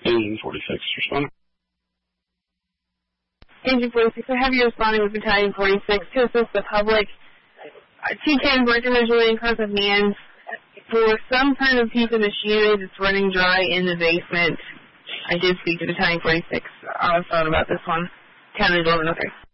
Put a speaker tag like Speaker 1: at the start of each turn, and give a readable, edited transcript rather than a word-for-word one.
Speaker 1: Engine 46, responding.
Speaker 2: Engine 46, I have you responding with Battalion 46 to assist the public. Two cans were originally in contact with me for some kind of piece of machinery that's running dry in the basement. I did speak to Battalion 46 on the phone about this one. County 1103.